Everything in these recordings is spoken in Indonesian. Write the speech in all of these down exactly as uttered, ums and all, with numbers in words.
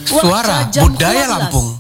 Suara Budaya Lampung.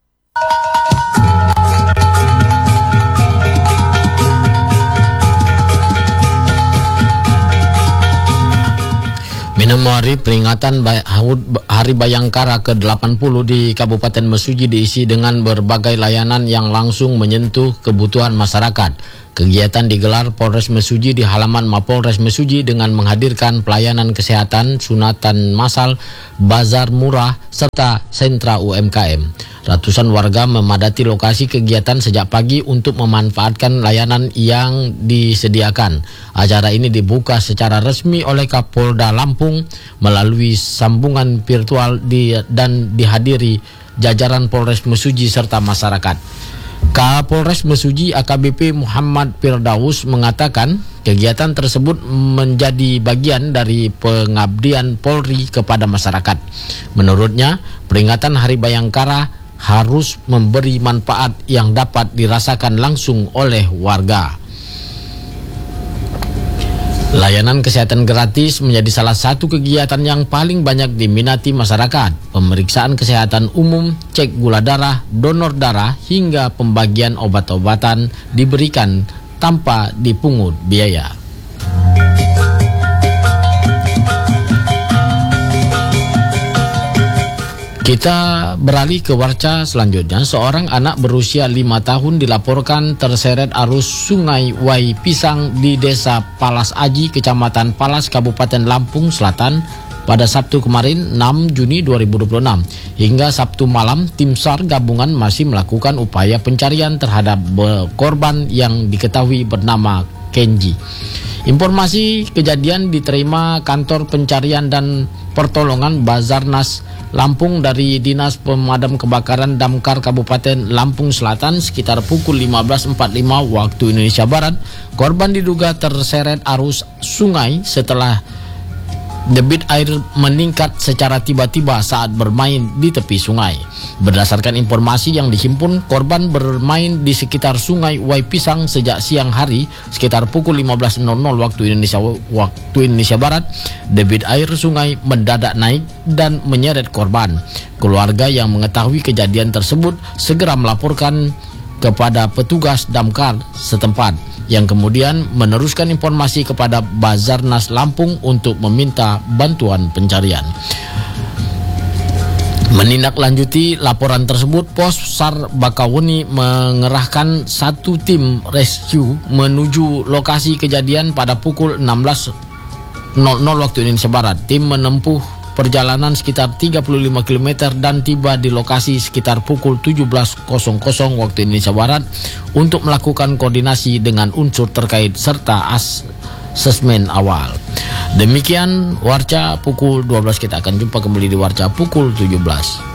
Memori peringatan Hari Bayangkara ke delapan puluh di Kabupaten Mesuji diisi dengan berbagai layanan yang langsung menyentuh kebutuhan masyarakat. Kegiatan digelar Polres Mesuji di halaman Mapolres Mesuji dengan menghadirkan pelayanan kesehatan, sunatan massal, bazar murah, serta sentra U M K M. Ratusan warga memadati lokasi kegiatan sejak pagi untuk memanfaatkan layanan yang disediakan. Acara ini dibuka secara resmi oleh Kapolda Lampung melalui sambungan virtual di, dan dihadiri jajaran Polres Mesuji serta masyarakat. Kapolres Mesuji A K B P Muhammad Firdaus mengatakan kegiatan tersebut menjadi bagian dari pengabdian Polri kepada masyarakat. Menurutnya, peringatan Hari Bayangkara harus memberi manfaat yang dapat dirasakan langsung oleh warga. Layanan kesehatan gratis menjadi salah satu kegiatan yang paling banyak diminati masyarakat. Pemeriksaan kesehatan umum, cek gula darah, donor darah, hingga pembagian obat-obatan diberikan tanpa dipungut biaya. Kita beralih ke warca selanjutnya. Seorang anak berusia lima tahun dilaporkan terseret arus sungai Wai Pisang di Desa Palas Aji, Kecamatan Palas, Kabupaten Lampung Selatan pada Sabtu kemarin enam Juni dua ribu dua puluh enam. Hingga Sabtu malam, tim SAR gabungan masih melakukan upaya pencarian terhadap korban yang diketahui bernama Kenji. Informasi kejadian diterima Kantor Pencarian dan Pertolongan Basarnas Lampung dari Dinas Pemadam Kebakaran Damkar Kabupaten Lampung Selatan sekitar pukul lima belas empat puluh lima waktu Indonesia Barat. Korban diduga terseret arus sungai setelah debit air meningkat secara tiba-tiba saat bermain di tepi sungai. Berdasarkan informasi yang dihimpun, korban bermain di sekitar sungai Wai Pisang sejak siang hari sekitar pukul lima belas waktu Indonesia waktu Indonesia Barat. Debit air sungai mendadak naik dan menyeret korban. Keluarga yang mengetahui kejadian tersebut segera melaporkan kepada petugas damkar setempat, yang kemudian meneruskan informasi kepada Basarnas Lampung untuk meminta bantuan pencarian. Menindaklanjuti laporan tersebut, Pos SAR Bakahuni mengerahkan satu tim rescue menuju lokasi kejadian pada pukul enam belas waktu Indonesia Barat. Tim menempuh perjalanan sekitar tiga puluh lima kilometer dan tiba di lokasi sekitar pukul tujuh belas waktu Indonesia Barat untuk melakukan koordinasi dengan unsur terkait serta asesmen awal. Demikian Warca pukul dua belas, kita akan jumpa kembali di Warca pukul tujuh belas.